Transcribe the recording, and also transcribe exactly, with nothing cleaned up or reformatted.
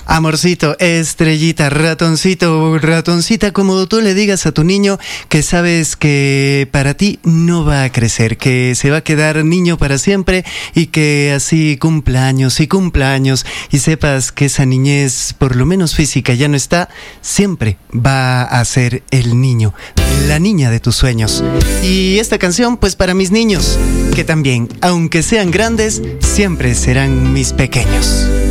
Amorcito, estrellita, ratoncito, ratoncita, como tú le digas a tu niño que sabes que para ti no va a crecer, que se va a quedar niño para siempre y que así cumpla años y cumpla años y sepas que esa niñez, por lo menos física, ya no está, siempre va a ser el niño, la niña de tus sueños. Y esta canción, pues para mis niños, que también, aunque sean grandes, siempre serán mis pequeños.